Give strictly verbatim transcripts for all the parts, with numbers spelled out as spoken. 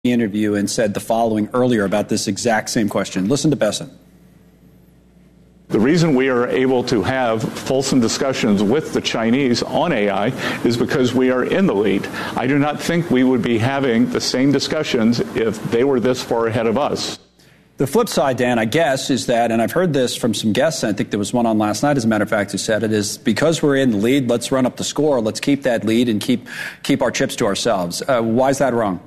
interview and said the following earlier about this exact same question. Listen to Bessent. The reason we are able to have fulsome discussions with the Chinese on A I is because we are in the lead. I do not think we would be having the same discussions if they were this far ahead of us. The flip side, Dan, I guess, is that, and I've heard this from some guests, and I think there was one on last night, as a matter of fact, who said it, is because we're in the lead, let's run up the score, let's keep that lead and keep keep our chips to ourselves. Uh, why is that wrong?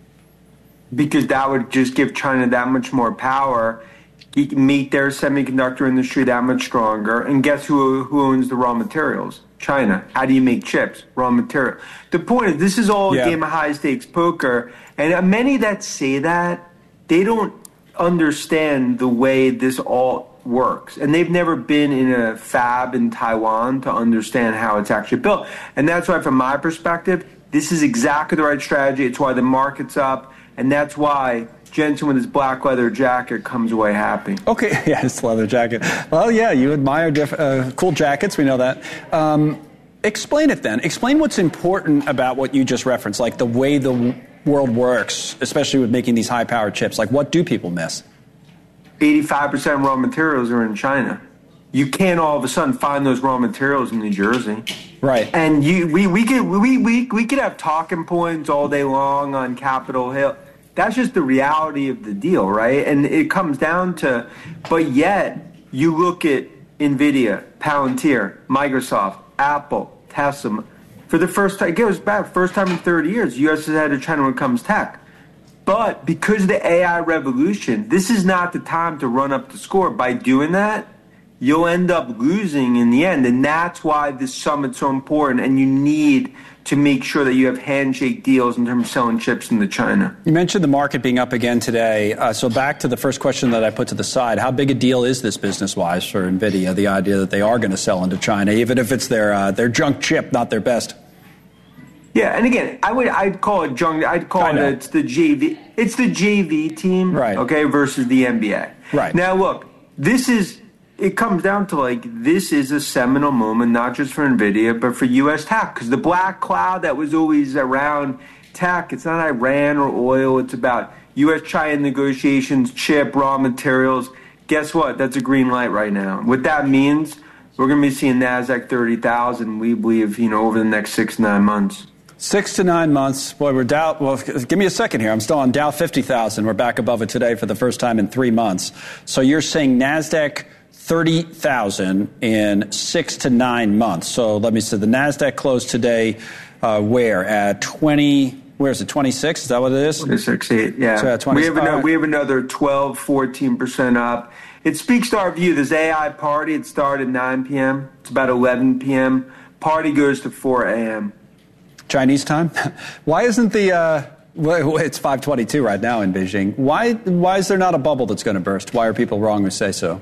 Because that would just give China that much more power, make their semiconductor industry that much stronger. And guess who who owns the raw materials? China. How do you make chips? Raw material. The point is, this is all yeah. a game of high-stakes poker. And many that say that, they don't understand the way this all works. And they've never been in a fab in Taiwan to understand how it's actually built. And that's why, from my perspective, this is exactly the right strategy. It's why the market's up. And that's why Jensen with his black leather jacket comes away happy. Okay, yeah, his leather jacket. Well, yeah, you admire diff- uh, cool jackets. We know that. Um, explain it then. Explain what's important about what you just referenced, like the way the world works, especially with making these high-powered chips. Like, what do people miss? eighty-five percent raw materials are in China. You can't all of a sudden find those raw materials in New Jersey. Right. And you, we, we, could, we, we, we could have talking points all day long on Capitol Hill. That's just the reality of the deal, right? And it comes down to, but yet you look at NVIDIA, Palantir, Microsoft, Apple, Tesla. For the first time, it goes back, first time in thirty years, U S is ahead of China when it comes to tech. But because of the A I revolution, this is not the time to run up the score. By doing that, you'll end up losing in the end. And that's why this summit's so important. And you need to make sure that you have handshake deals in terms of selling chips into China. You mentioned the market being up again today. Uh, so back to the first question that I put to the side. How big a deal is this business-wise for NVIDIA, the idea that they are going to sell into China, even if it's their uh, their junk chip, not their best? Yeah, and again, I would I'd call it junk. I'd call it it's the J V. It's the J V team, right? Okay, versus the N B A. Right. Now, look, this is. It comes down to, like, this is a seminal moment, not just for NVIDIA, but for U S tech. Because the black cloud that was always around tech, it's not Iran or oil. It's about U S China negotiations, chip, raw materials. Guess what? That's a green light right now. What that means, we're going to be seeing NASDAQ thirty thousand, we believe, you know, over the next six to nine months. Six to nine months. Boy, we're Dow. Well, give me a second here. I'm still on Dow fifty thousand. We're back above it today for the first time in three months. So you're saying NASDAQ thirty thousand in six to nine months. So let me say the NASDAQ closed today uh, where? At twenty, where is it, twenty-six? Is that what it is? twenty-six, eight, yeah. So, uh, twenty, we, have another, we have another twelve, fourteen percent up. It speaks to our view. This A I party, it started at nine p.m. It's about eleven p.m. Party goes to four a.m. Chinese time? Why isn't the... Uh, well, it's five twenty-two right now in Beijing. Why, why is there not a bubble that's going to burst? Why are people wrong who say so?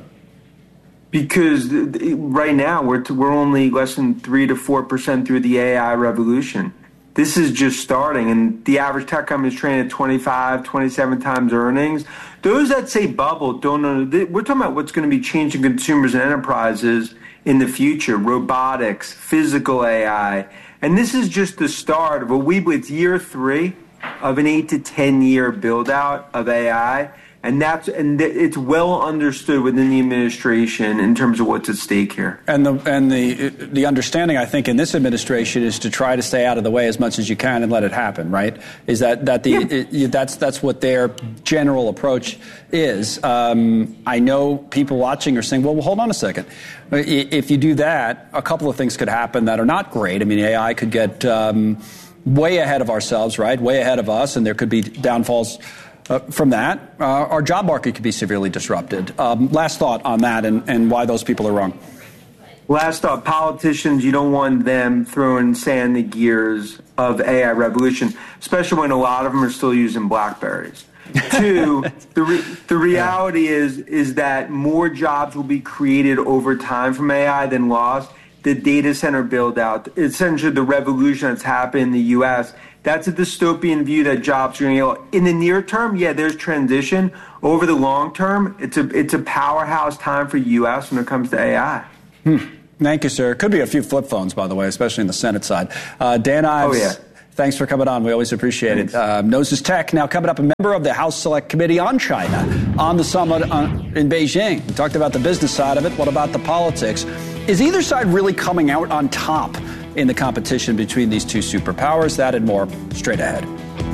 Because right now we're to, we're only less than three to four percent through the A I revolution. This is just starting, and the average tech company is trading at twenty-five, twenty-seven times earnings. Those that say bubble don't know. We're talking about what's going to be changing consumers and enterprises in the future: robotics, physical A I, and this is just the start of what we believe. It's year three of an eight to ten year build out of A I. And that's and it's well understood within the administration in terms of what's at stake here. And the and the the understanding, I think, in this administration is to try to stay out of the way as much as you can and let it happen. Right? Is that that the yeah. it, that's that's what their general approach is. Um, I know people watching are saying, well, well, hold on a second. If you do that, a couple of things could happen that are not great. I mean, A I could get um, way ahead of ourselves, right? Way ahead of us, and there could be downfalls. Uh, from that, uh, our job market could be severely disrupted. Um, last thought on that and, and why those people are wrong. Last thought, politicians, you don't want them throwing sand in the gears of A I revolution, especially when a lot of them are still using BlackBerries. Two, the re- the reality is is that more jobs will be created over time from A I than lost. The data center build out, essentially the revolution that's happened in the U S, that's a dystopian view that jobs are going to go. In the near term, yeah, there's transition. Over the long term, it's a it's a powerhouse time for U S when it comes to A I. Hmm. Thank you, sir. Could be a few flip phones, by the way, especially in the Senate side. Uh, Dan Ives, oh, yeah. Thanks for coming on. We always appreciate it. Uh, knows his tech. Now coming up, a member of the House Select Committee on China on the summit on, in Beijing. We talked about the business side of it. What about the politics? Is either side really coming out on top in the competition between these two superpowers? That and more straight ahead.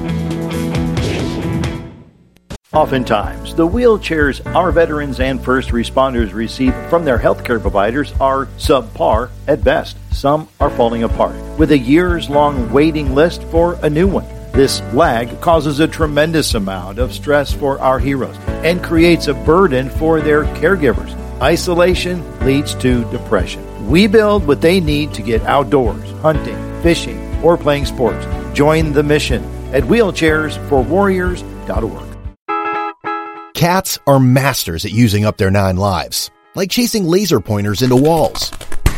Oftentimes, the wheelchairs our veterans and first responders receive from their healthcare providers are subpar at best. Some are falling apart, with a years-long waiting list for a new one. This lag causes a tremendous amount of stress for our heroes and creates a burden for their caregivers. Isolation leads to depression. We build what they need to get outdoors, hunting, fishing, or playing sports. Join the mission at wheelchairs for warriors dot org. Cats are masters at using up their nine lives, like chasing laser pointers into walls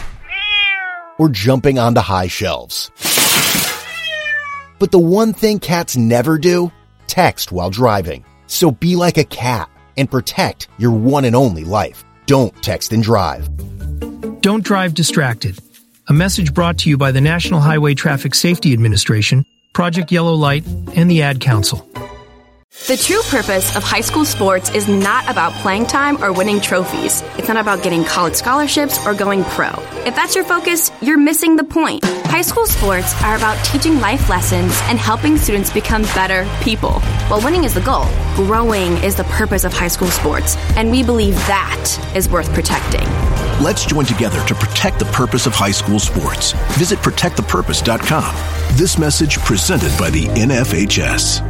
or jumping onto high shelves. But the one thing cats never do? Text while driving. So be like a cat and protect your one and only life. Don't text and drive. Don't drive distracted. A message brought to you by the National Highway Traffic Safety Administration, Project Yellow Light, and the Ad Council. The true purpose of high school sports is not about playing time or winning trophies. It's not about getting college scholarships or going pro. If that's your focus, you're missing the point. High school sports are about teaching life lessons and helping students become better people. While winning is the goal, growing is the purpose of high school sports, and we believe that is worth protecting. Let's join together to protect the purpose of high school sports. Visit protect the purpose dot com. This message presented by the N F H S.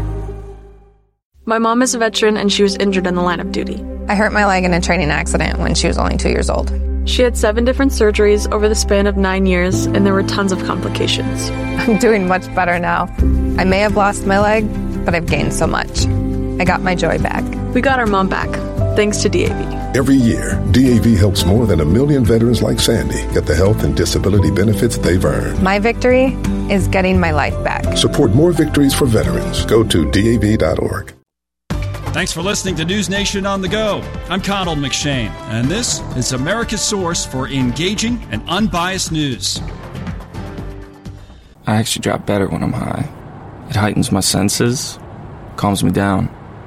My mom is a veteran and she was injured in the line of duty. I hurt my leg in a training accident when she was only two years old. She had seven different surgeries over the span of nine years, and there were tons of complications. I'm doing much better now. I may have lost my leg, but I've gained so much. I got my joy back. We got our mom back, thanks to D A V. Every year, D A V helps more than a million veterans like Sandy get the health and disability benefits they've earned. My victory is getting my life back. Support more victories for veterans. Go to D A V dot org. Thanks for listening to News Nation on the Go. I'm Connell McShane, and this is America's source for engaging and unbiased news. I actually drop better when I'm high. It heightens my senses, calms me down.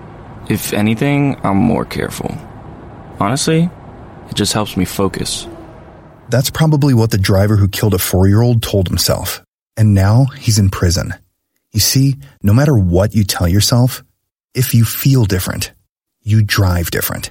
If anything, I'm more careful. Honestly, it just helps me focus. That's probably what the driver who killed a four-year-old told himself. And now he's in prison. You see, no matter what you tell yourself, if you feel different, you drive different.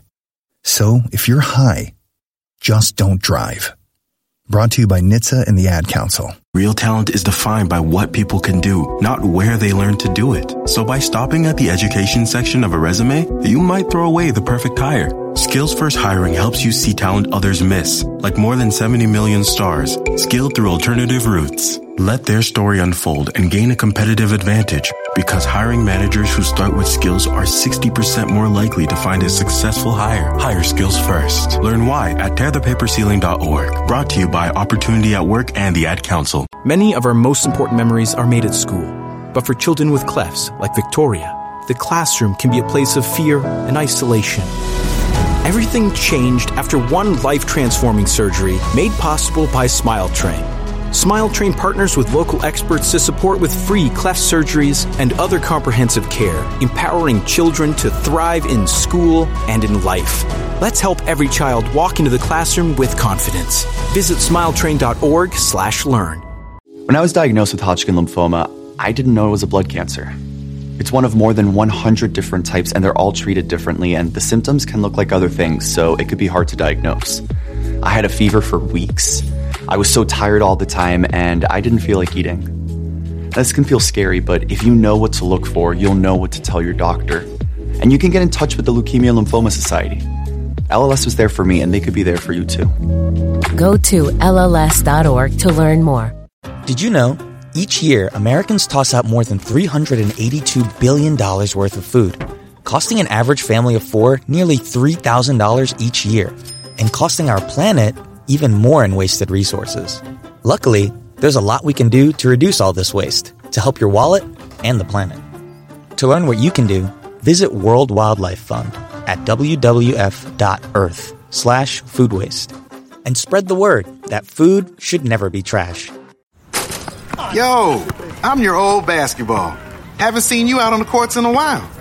So if you're high, just don't drive. Brought to you by N H T S A and the Ad Council. Real talent is defined by what people can do, not where they learn to do it. So by stopping at the education section of a resume, you might throw away the perfect hire. Skills First Hiring helps you see talent others miss, like more than seventy million stars, skilled through alternative routes. Let their story unfold and gain a competitive advantage, because hiring managers who start with skills are sixty percent more likely to find a successful hire. Hire skills first. Learn why at tear the paper ceiling dot org. Brought to you by Opportunity at Work and the Ad Council. Many of our most important memories are made at school. But for children with clefts, like Victoria, the classroom can be a place of fear and isolation. Everything changed after one life-transforming surgery made possible by SmileTrain. SmileTrain partners with local experts to support with free cleft surgeries and other comprehensive care, empowering children to thrive in school and in life. Let's help every child walk into the classroom with confidence. Visit smiletrain dot org slash learn. When I was diagnosed with Hodgkin lymphoma, I didn't know it was a blood cancer. It's one of more than one hundred different types, and they're all treated differently, and the symptoms can look like other things, so it could be hard to diagnose. I had a fever for weeks. I was so tired all the time, and I didn't feel like eating. This can feel scary, but if you know what to look for, you'll know what to tell your doctor. And you can get in touch with the Leukemia Lymphoma Society. L L S was there for me, and they could be there for you too. Go to L L S dot org to learn more. Did you know? Each year, Americans toss out more than three hundred eighty-two billion dollars worth of food, costing an average family of four nearly three thousand dollars each year, and costing our planet even more in wasted resources. Luckily, there's a lot we can do to reduce all this waste, to help your wallet and the planet. To learn what you can do, visit World Wildlife Fund at W W F dot earth slash food waste. And spread the word that food should never be trash. Yo, I'm your old basketball. Haven't seen you out on the courts in a while.